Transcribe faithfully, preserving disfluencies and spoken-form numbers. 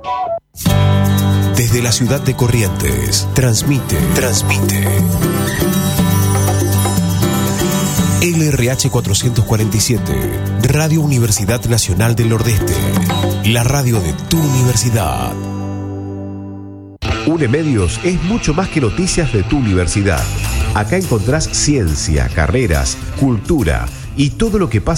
Desde la ciudad de Corrientes, transmite, transmite. L R H cuatrocientos cuarenta y siete, Radio Universidad Nacional del Nordeste, la radio de tu universidad. UNEMedios es mucho más que noticias de tu universidad. Acá encontrás ciencia, carreras, cultura y todo lo que pasa